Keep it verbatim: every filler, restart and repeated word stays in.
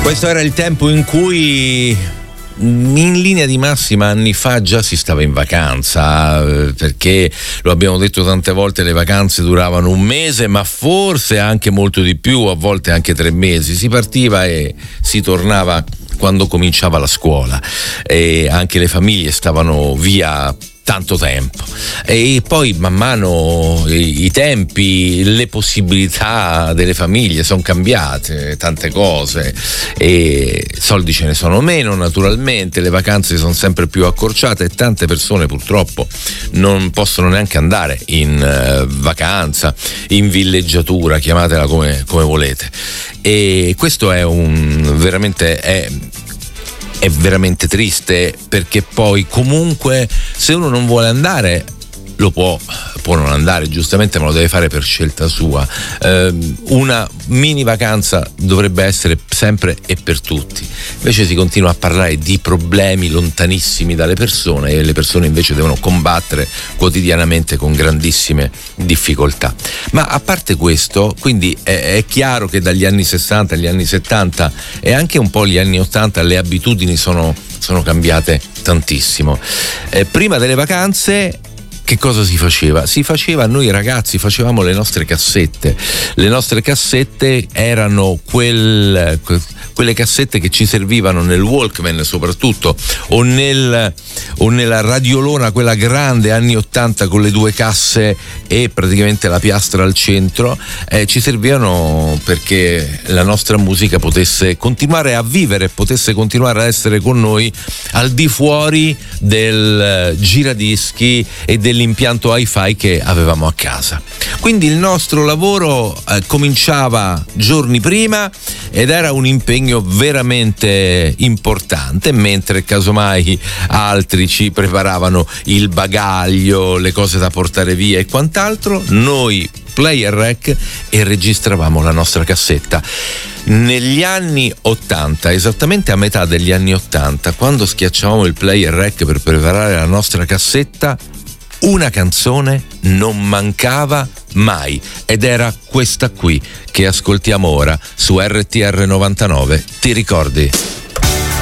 Questo era il tempo in cui in linea di massima anni fa già si stava in vacanza, perché lo abbiamo detto tante volte, le vacanze duravano un mese, ma forse anche molto di più, a volte anche tre mesi. Si partiva e si tornava quando cominciava la scuola e anche le famiglie stavano via tanto tempo, e poi man mano i, i tempi, le possibilità delle famiglie sono cambiate, tante cose, e soldi ce ne sono meno naturalmente, le vacanze sono sempre più accorciate e tante persone purtroppo non possono neanche andare in uh, vacanza, in villeggiatura, chiamatela come, come volete, e questo è un veramente è è veramente triste, perché poi comunque se uno non vuole andare lo può, può non andare, giustamente, ma lo deve fare per scelta sua. Eh, una mini vacanza dovrebbe essere sempre e per tutti, invece si continua a parlare di problemi lontanissimi dalle persone e le persone invece devono combattere quotidianamente con grandissime difficoltà. Ma a parte questo, quindi è, è chiaro che dagli anni sessanta agli anni settanta e anche un po' gli anni ottanta le abitudini sono, sono cambiate tantissimo. Eh, prima delle vacanze che cosa si faceva? Si faceva, noi ragazzi facevamo le nostre cassette. Le nostre cassette erano quel, quelle cassette che ci servivano nel Walkman soprattutto, o, nel, o nella radiolona, quella grande anni ottanta con le due casse e praticamente la piastra al centro. Eh, ci servivano perché la nostra musica potesse continuare a vivere, potesse continuare a essere con noi al di fuori del giradischi e del l'impianto hi-fi che avevamo a casa. Quindi il nostro lavoro eh, cominciava giorni prima ed era un impegno veramente importante, mentre casomai altri ci preparavano il bagaglio, le cose da portare via e quant'altro, noi play e rec e registravamo la nostra cassetta. Negli anni ottanta, esattamente a metà degli anni ottanta, quando schiacciavamo il play e rec per preparare la nostra cassetta, una canzone non mancava mai, ed era questa qui che ascoltiamo ora su R T R novantanove. Ti ricordi?